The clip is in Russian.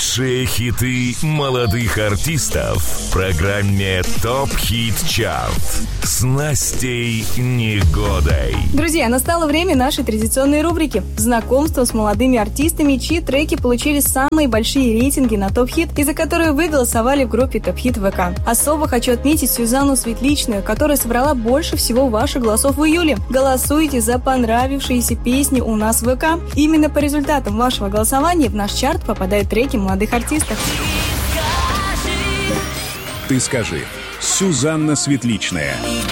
Лучшие хиты молодых артистов в программе ТОП Хит Чарт с Настей Негодой. Друзья, настало время нашей традиционной рубрики «Знакомство с молодыми артистами», чьи треки получили самые большие рейтинги на ТОП Хит и за которые вы голосовали в группе ТОП Хит ВК. Особо хочу отметить Сюзанну Светличную, которая собрала больше всего ваших голосов в июле. Голосуйте за понравившиеся песни у нас в ВК. Именно по результатам вашего голосования в наш чарт попадают треки молодых артистов. Ты скажи. Сюзанна Светличная.